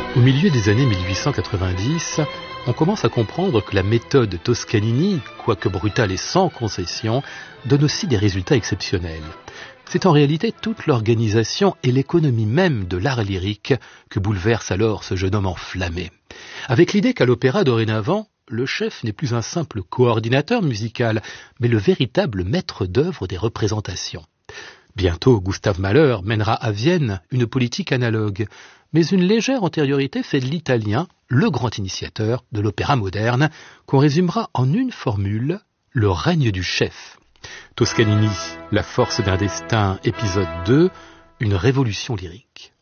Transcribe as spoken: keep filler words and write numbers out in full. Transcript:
Au milieu des années mille huit cent quatre-vingt-dix, on commence à comprendre que la méthode Toscanini, quoique brutale et sans concession, donne aussi des résultats exceptionnels. C'est en réalité toute l'organisation et l'économie même de l'art lyrique que bouleverse alors ce jeune homme enflammé. Avec l'idée qu'à l'opéra dorénavant, le chef n'est plus un simple coordinateur musical, mais le véritable maître d'œuvre des représentations. Bientôt, Gustave Mahler mènera à Vienne une politique analogue, mais une légère antériorité fait de l'italien le grand initiateur de l'opéra moderne, qu'on résumera en une formule, le règne du chef. Toscanini, la force d'un destin, épisode deux, une révolution lyrique.